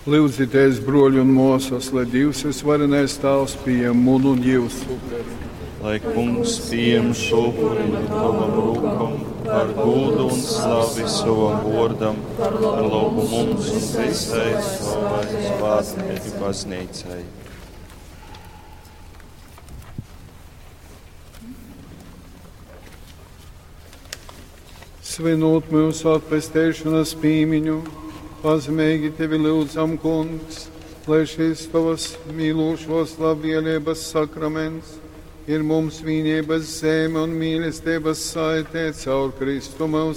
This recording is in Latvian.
Lūdzieties, broļi un mūsas, lai Dievs visvarenais tēvs pieņem un Dievs upuri. Lai kungs pieņem šo upuri tavam rūkam, par gūdu un slavi savam vārdam, par labu mums un visai savai svētnieku baznīcai. Svinot mūsu atpestēšanas pīmiņu, pazemīgi tevi lūdzam, kungs, lai šīs tavas mīlošos labvēlības sakraments ir mums vienības zeme un mīlestības saitē caur Kristu mūsu